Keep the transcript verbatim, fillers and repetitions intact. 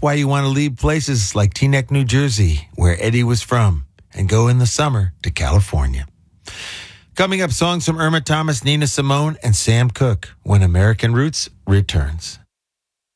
why you want to leave places like Teaneck, New Jersey, where Eddie was from, and go in the summer to California. Coming up, songs from Irma Thomas, Nina Simone, and Sam Cooke when American Roots returns.